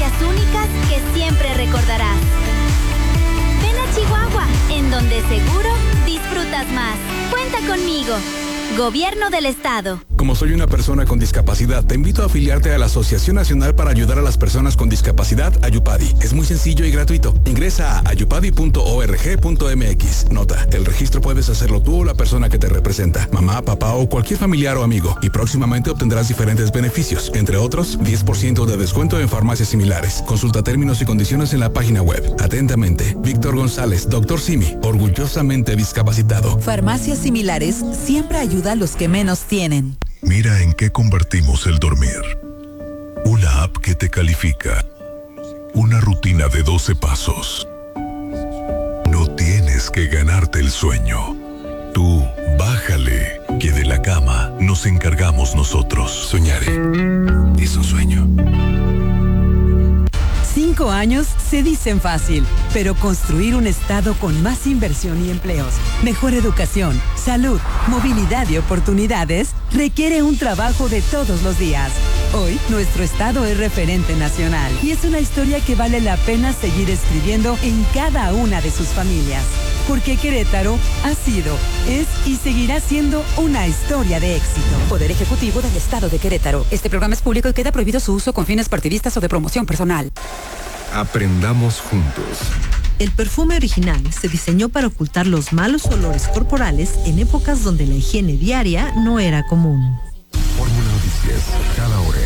experiencias únicas que siempre recordarás. Ven a Chihuahua, en donde seguro disfrutas más. Cuenta conmigo. Gobierno del Estado. Como soy una persona con discapacidad, te invito a afiliarte a la Asociación Nacional para Ayudar a las Personas con Discapacidad, Ayupadi. Es muy sencillo y gratuito. Ingresa a ayupadi.org.mx. Nota, el registro puedes hacerlo tú o la persona que te representa, mamá, papá o cualquier familiar o amigo, y próximamente obtendrás diferentes beneficios, entre otros, 10% de descuento en farmacias similares. Consulta términos y condiciones en la página web. Atentamente, Víctor González, Dr. Simi, orgullosamente discapacitado. Farmacias similares siempre ayuda a los que menos tienen. Mira en qué convertimos el dormir. Una app que te califica. Una rutina de 12 pasos. No tienes que ganarte el sueño. Tú, bájale, que de la cama nos encargamos nosotros. Soñaré. Es un sueño. 5 años se dicen fácil, pero construir un estado con más inversión y empleos, mejor educación, salud, movilidad y oportunidades requiere un trabajo de todos los días. Hoy, nuestro estado es referente nacional y es una historia que vale la pena seguir escribiendo en cada una de sus familias. Porque Querétaro ha sido, es y seguirá siendo una historia de éxito. Poder Ejecutivo del Estado de Querétaro. Este programa es público y queda prohibido su uso con fines partidistas o de promoción personal. Aprendamos juntos. El perfume original se diseñó para ocultar los malos olores corporales en épocas donde la higiene diaria no era común. Fórmula Noticias, cada hora.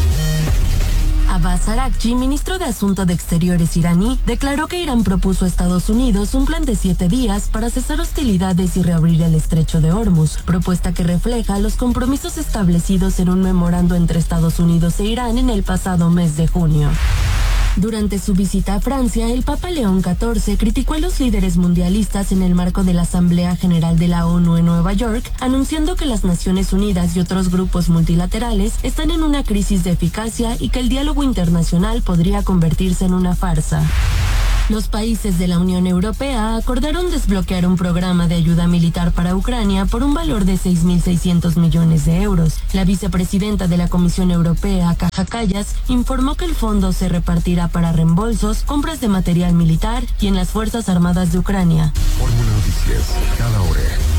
Abbas Araghchi, ministro de Asuntos de Exteriores iraní, declaró que Irán propuso a Estados Unidos un plan de 7 días para cesar hostilidades y reabrir el estrecho de Hormuz, propuesta que refleja los compromisos establecidos en un memorando entre Estados Unidos e Irán en el pasado mes de junio. Durante su visita a Francia, el Papa León XIV criticó a los líderes mundialistas en el marco de la Asamblea General de la ONU en Nueva York, anunciando que las Naciones Unidas y otros grupos multilaterales están en una crisis de eficacia y que el diálogo internacional podría convertirse en una farsa. Los países de la Unión Europea acordaron desbloquear un programa de ayuda militar para Ucrania por un valor de 6.600 millones de euros. La vicepresidenta de la Comisión Europea, Kaja Kallas, informó que el fondo se repartirá para reembolsos, compras de material militar y en las Fuerzas Armadas de Ucrania. Fórmula Noticias, cada hora.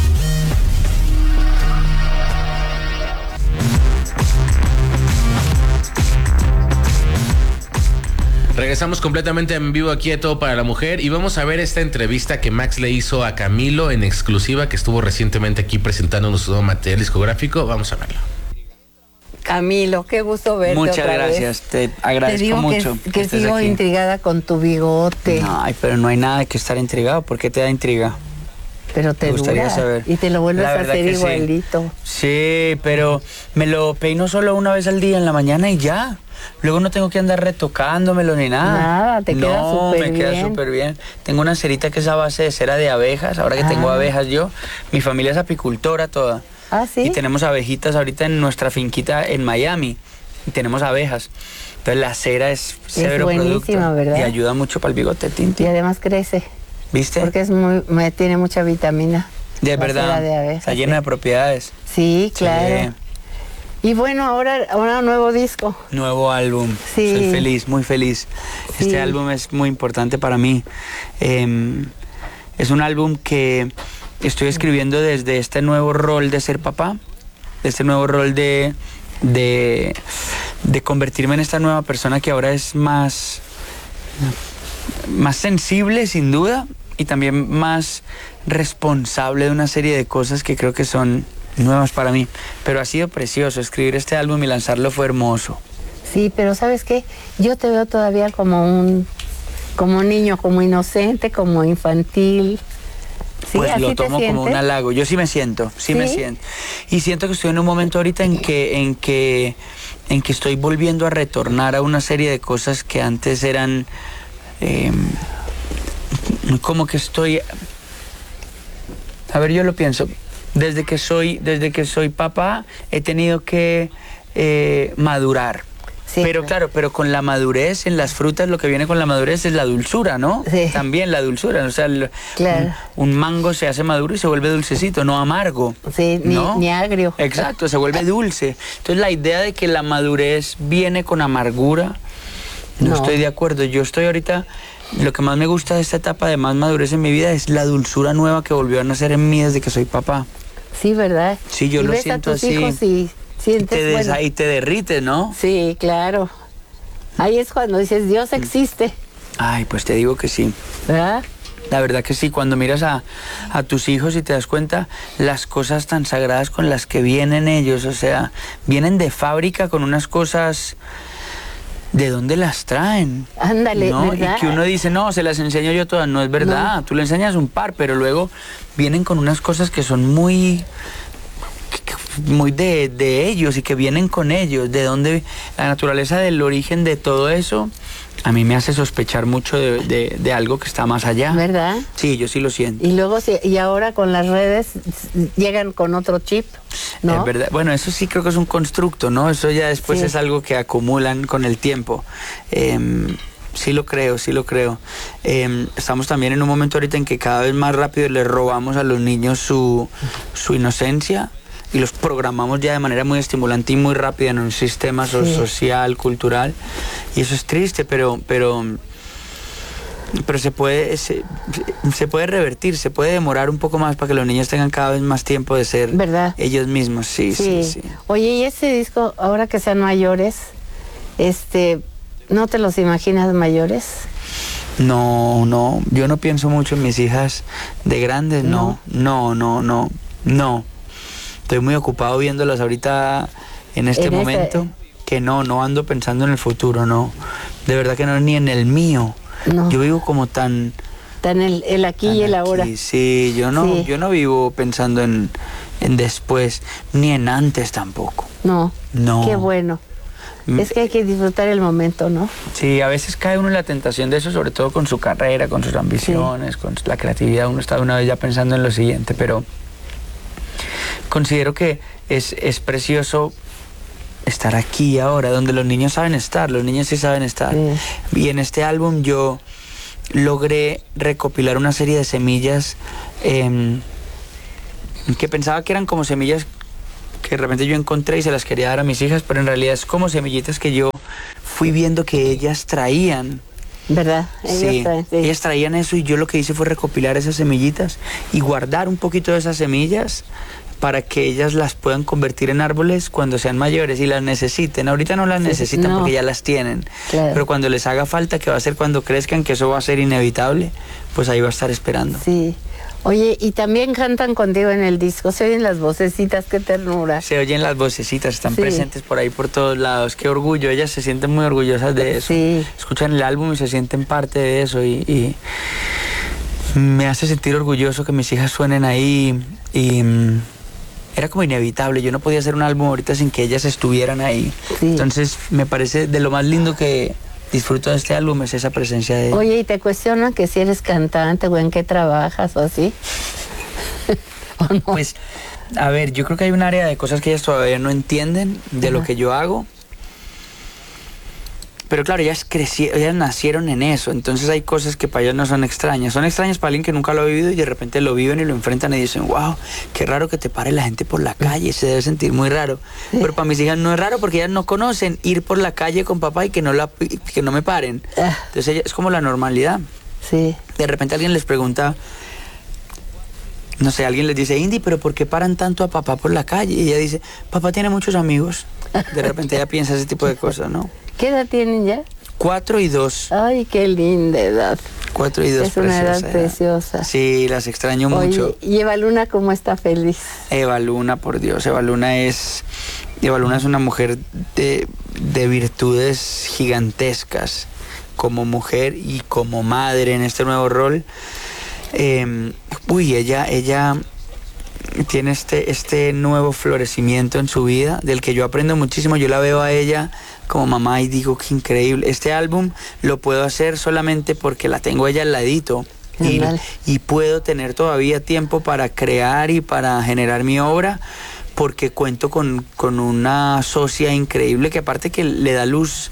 Regresamos completamente en vivo aquí a Todo para la Mujer y vamos a ver esta entrevista que Max le hizo a Camilo en exclusiva, que estuvo recientemente aquí presentándonos su nuevo material discográfico. Vamos a verlo. Camilo, qué gusto verte. Muchas otra gracias, vez. te agradezco te digo mucho. Que sigo aquí intrigada con tu bigote. Ay, pero no hay nada de que estar intrigado. ¿Por qué te da intriga? Pero te gustaría dura, saber. Y te lo vuelves a hacer igualito. Sí, pero me lo peino solo una vez al día en la mañana y ya. Luego no tengo que andar retocándomelo ni nada. Nada, te queda súper bien. No, me queda súper bien. Tengo una cerita que es a base de cera de abejas. Ahora que tengo abejas yo, mi familia es apicultora toda. Ah, ¿sí? Y tenemos abejitas ahorita en nuestra finquita en Miami. Y tenemos abejas. Entonces la cera es severo buenísima, producto. ¿verdad? Y ayuda mucho para el bigote, Tinti. Y además crece. ¿Viste? Porque tiene mucha vitamina. De verdad. De abejas, está llena de propiedades. Sí, claro. Sí. Y bueno, ahora un nuevo disco. Nuevo álbum. Sí. Soy feliz, muy feliz. Sí. Este álbum es muy importante para mí. Es un álbum que estoy escribiendo desde este nuevo rol de ser papá, de este nuevo rol de convertirme en esta nueva persona que ahora es más sensible, sin duda, y también más responsable de una serie de cosas que creo que son nuevas para mí. Pero ha sido precioso. Escribir este álbum y lanzarlo fue hermoso. Sí, pero ¿sabes qué? Yo te veo todavía como un niño, como inocente, como infantil. ¿Sí? Pues lo ¿Así tomo como un halago. Yo sí me siento, sí me siento. Y siento que estoy en un momento ahorita en que estoy volviendo a retornar a una serie de cosas que antes eran como que estoy... A ver, yo lo pienso. Desde que soy papá he tenido que madurar. Sí, pero claro, pero con la madurez, en las frutas lo que viene con la madurez es la dulzura, ¿no? Sí. También la dulzura, o sea, claro. un mango se hace maduro y se vuelve dulcecito, no amargo. Sí, ¿no? ni agrio. Exacto, se vuelve dulce. Entonces la idea de que la madurez viene con amargura No estoy de acuerdo. Yo estoy ahorita, lo que más me gusta de esta etapa de más madurez en mi vida es la dulzura nueva que volvió a nacer en mí desde que soy papá. Sí, ¿verdad? Sí, yo y lo ves siento a tus así. Hijos y sientes, y te derrites, ¿no? Sí, claro. Ahí es cuando dices, Dios existe. Ay, pues te digo que sí. ¿Verdad? La verdad que sí, cuando miras a tus hijos y te das cuenta las cosas tan sagradas con las que vienen ellos, o sea, vienen de fábrica con unas cosas, ¿de dónde las traen? Ándale, ¿no? ¿verdad? Y que uno dice, no, se las enseño yo todas, no es verdad, tú le enseñas un par, pero luego vienen con unas cosas que son muy de ellos y que vienen con ellos, de dónde, la naturaleza del origen de todo eso. A mí me hace sospechar mucho de algo que está más allá. ¿Verdad? Sí, yo sí lo siento. Y luego, y ahora con las redes llegan con otro chip, ¿no? Es verdad. Bueno, eso sí creo que es un constructo, ¿no? Eso ya después es algo que acumulan con el tiempo. Sí lo creo. Estamos también en un momento ahorita en que cada vez más rápido le robamos a los niños su inocencia y los programamos ya de manera muy estimulante y muy rápida en un sistema social, cultural, y eso es triste, pero se puede revertir, se puede demorar un poco más para que los niños tengan cada vez más tiempo de ser ellos mismos. Sí. Oye, y ese disco, ahora que sean mayores, ¿no te los imaginas mayores? No, yo no pienso mucho en mis hijas de grandes, no. Estoy muy ocupado viéndolas ahorita en este momento, que no ando pensando en el futuro, no. De verdad que no, ni en el mío. No. Yo vivo como tan el aquí y el ahora. Sí, yo no vivo pensando en después, ni en antes tampoco. No. Qué bueno. Es que hay que disfrutar el momento, ¿no? Sí, a veces cae uno en la tentación de eso, sobre todo con su carrera, con sus ambiciones, con la creatividad. Uno está una vez ya pensando en lo siguiente, pero considero que es precioso estar aquí ahora, donde los niños saben estar, los niños sí saben estar. Y en este álbum yo logré recopilar una serie de semillas que pensaba que eran como semillas que de repente yo encontré y se las quería dar a mis hijas, pero en realidad es como semillitas que yo fui viendo que ellas traían. ¿Verdad? Ellas traían eso y yo lo que hice fue recopilar esas semillitas y guardar un poquito de esas semillas para que ellas las puedan convertir en árboles cuando sean mayores y las necesiten. Ahorita no las necesitan porque ya las tienen, pero cuando les haga falta, que va a ser cuando crezcan, que eso va a ser inevitable, pues ahí va a estar esperando. Sí. Oye, y también cantan contigo en el disco, se oyen las vocecitas, qué ternura. Se oyen las vocecitas, están presentes por ahí por todos lados, qué orgullo, ellas se sienten muy orgullosas de eso. Escuchan el álbum y se sienten parte de eso y me hace sentir orgulloso que mis hijas suenen ahí y era como inevitable, yo no podía hacer un álbum ahorita sin que ellas estuvieran ahí. Entonces me parece de lo más lindo que disfruto de este álbum es esa presencia de... Oye, ¿y te cuestionan que si eres cantante o en qué trabajas o así? ¿O no? Pues, a ver, yo creo que hay un área de cosas que ellas todavía no entienden de lo que yo hago. Pero claro, ellas nacieron en eso, entonces hay cosas que para ellas no son extrañas. Son extrañas para alguien que nunca lo ha vivido y de repente lo viven y lo enfrentan y dicen, wow, qué raro que te pare la gente por la calle, se debe sentir muy raro. Pero para mis hijas no es raro porque ellas no conocen ir por la calle con papá y que no me paren. Entonces es como la normalidad. Sí. De repente alguien les pregunta, no sé, alguien les dice, Indy, pero ¿por qué paran tanto a papá por la calle? Y ella dice, papá tiene muchos amigos. De repente ella piensa ese tipo de cosas, ¿no? ¿Qué edad tienen ya? 4 y 2. Ay, qué linda edad. 4 y 2, es una edad preciosa. Sí, las extraño mucho. ¿Y Eva Luna cómo está feliz? Eva Luna, por Dios, Eva Luna es una mujer de virtudes gigantescas como mujer y como madre en este nuevo rol. Ella tiene este nuevo florecimiento en su vida, del que yo aprendo muchísimo. Yo la veo a ella como mamá y digo, qué increíble. Este álbum lo puedo hacer solamente porque la tengo ella al ladito y puedo tener todavía tiempo para crear y para generar mi obra, porque cuento con una socia increíble que aparte que le da luz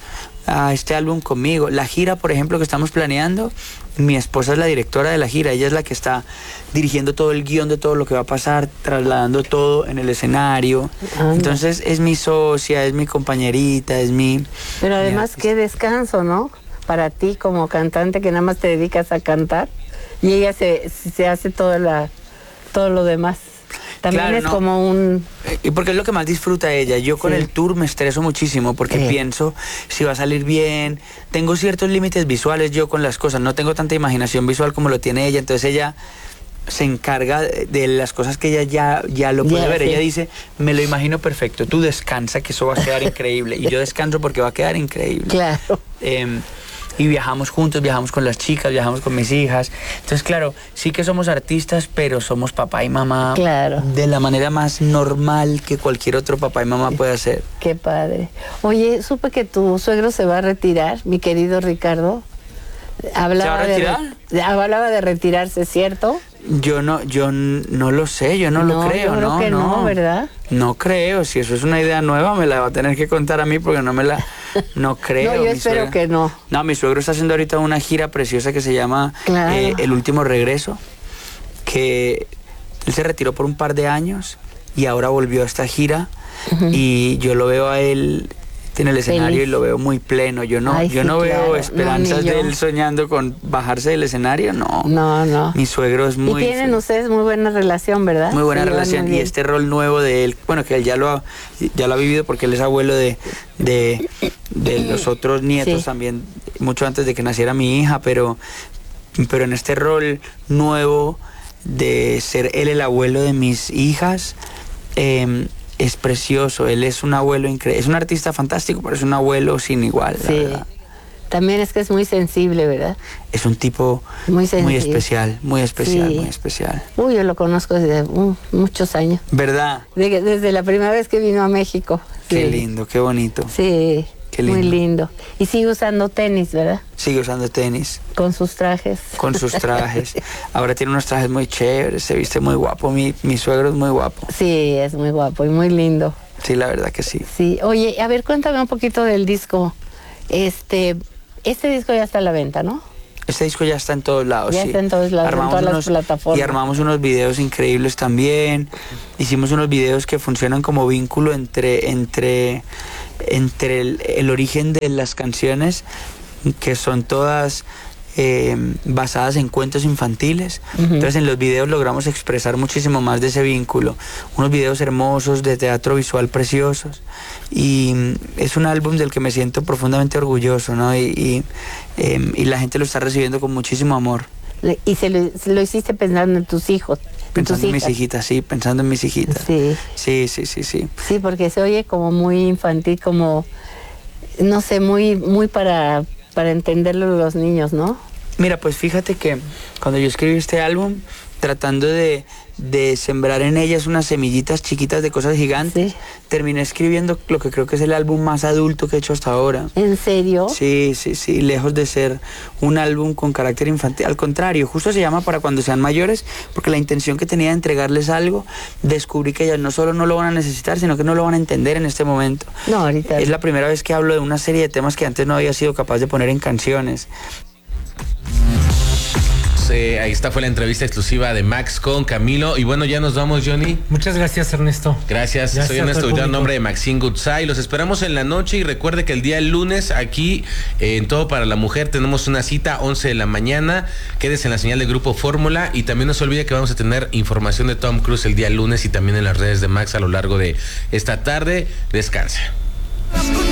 este álbum conmigo. La gira, por ejemplo, que estamos planeando, mi esposa es la directora de la gira, ella es la que está dirigiendo todo el guión de todo lo que va a pasar, trasladando todo en el escenario. Entonces es mi socia, es mi compañerita, es mi... Pero además qué descanso, ¿no? Para ti como cantante que nada más te dedicas a cantar y ella se hace todo lo demás. También claro, es como un... Y porque es lo que más disfruta ella. Yo con el tour me estreso muchísimo porque pienso si va a salir bien. Tengo ciertos límites visuales yo con las cosas. No tengo tanta imaginación visual como lo tiene ella. Entonces ella se encarga de las cosas que ella ya lo puede ver. Ella dice, me lo imagino perfecto. Tú descansa que eso va a quedar increíble. Y yo descanso porque va a quedar increíble. Claro. Y viajamos juntos, viajamos con las chicas, viajamos con mis hijas. Entonces, claro, sí que somos artistas, pero somos papá y mamá de la manera más normal que cualquier otro papá y mamá puede hacer. Qué padre. Oye, supe que tu suegro se va a retirar, mi querido Ricardo. Hablaba hablaba de retirarse, ¿cierto? Yo no lo sé, yo no lo creo, yo creo que no, ¿verdad? No creo, si eso es una idea nueva me la va a tener que contar a mí porque no creo. No, yo espero que no. No, mi suegro está haciendo ahorita una gira preciosa que se llama El Último Regreso, que él se retiró por un par de años y ahora volvió a esta gira y yo lo veo a él en el escenario y lo veo muy pleno. Yo no veo esperanzas de él soñando con bajarse del escenario, no. Mi suegro es muy... Y tienen ustedes muy buena relación, ¿verdad? Muy buena relación. Y este rol nuevo de él, bueno, que él ya lo ha vivido porque él es abuelo de los otros nietos también, mucho antes de que naciera mi hija, pero en este rol nuevo de ser él el abuelo de mis hijas, es precioso. Él es un abuelo increíble, es un artista fantástico, pero es un abuelo sin igual, la verdad. También es que es muy sensible, ¿verdad? Es un tipo muy especial. Uy, yo lo conozco desde muchos años. ¿Verdad? Desde la primera vez que vino a México. Qué lindo, qué bonito. Sí, qué lindo. Muy lindo. Y sigue usando tenis, ¿verdad? Sigue usando tenis. Con sus trajes. Ahora tiene unos trajes muy chéveres, se viste muy guapo. Mi suegro es muy guapo. Sí, es muy guapo y muy lindo. Sí, la verdad que sí. Sí, oye, a ver, cuéntame un poquito del disco. Este disco ya está a la venta, ¿no? Este disco ya está en todos lados, Ya está en todos lados, en todas las plataformas. Y armamos unos videos increíbles también. Hicimos unos videos que funcionan como vínculo entre el origen de las canciones, que son todas basadas en cuentos infantiles. Entonces en los videos logramos expresar muchísimo más de ese vínculo. Unos videos hermosos de teatro visual preciosos. Y es un álbum del que me siento profundamente orgulloso, ¿no? Y la gente lo está recibiendo con muchísimo amor. ¿Y lo hiciste pensando en tus hijos? Pensando en mis hijitas, sí, pensando en mis hijitas. Sí. Sí. Sí, porque se oye como muy infantil, como, no sé, muy para entenderlo los niños, ¿no? Mira, pues fíjate que cuando yo escribí este álbum, tratando de sembrar en ellas unas semillitas chiquitas de cosas gigantes, terminé escribiendo lo que creo que es el álbum más adulto que he hecho hasta ahora. ¿En serio? Sí, lejos de ser un álbum con carácter infantil, al contrario, justo se llama Para Cuando Sean Mayores, porque la intención que tenía de entregarles algo, descubrí que ellas no solo no lo van a necesitar, sino que no lo van a entender en este momento. No, ahorita. Es la primera vez que hablo de una serie de temas que antes no había sido capaz de poner en canciones. Ahí está, fue la entrevista exclusiva de Max con Camilo. Y bueno, ya nos vamos, Johnny. Muchas gracias, Ernesto. Gracias, soy Ernesto Ulloa, en nombre de Maxine Goodside. Los esperamos en la noche y recuerde que el día lunes aquí en Todo para la Mujer tenemos una cita 11 de la mañana. Quédese en la señal de Grupo Fórmula y también no se olvide que vamos a tener información de Tom Cruise el día lunes y también en las redes de Max a lo largo de esta tarde. Descanse.